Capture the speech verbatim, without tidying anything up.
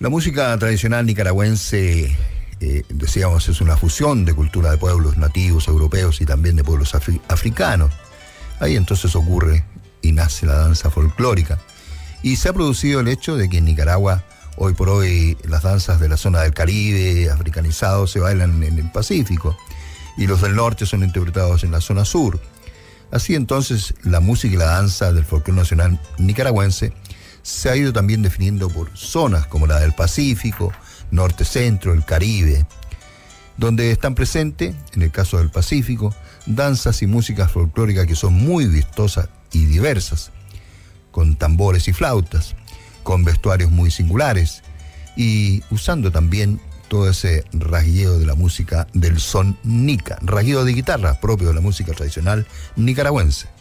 La música tradicional nicaragüense, eh, decíamos, es una fusión de cultura de pueblos nativos europeos y también de pueblos afri- africanos. Ahí entonces ocurre y nace la danza folclórica. Y se ha producido el hecho de que en Nicaragua, hoy por hoy, las danzas de la zona del Caribe, africanizados, se bailan en el Pacífico, y los del norte son interpretados en la zona sur. Así entonces, la música y la danza del folclore nacional nicaragüense se ha ido también definiendo por zonas como la del Pacífico, norte-centro, el Caribe, donde están presentes, en el caso del Pacífico, danzas y músicas folclóricas que son muy vistosas y diversas, con tambores y flautas, con vestuarios muy singulares y usando también todo ese rasgueo de la música del son nica, rasgueo de guitarra propio de la música tradicional nicaragüense.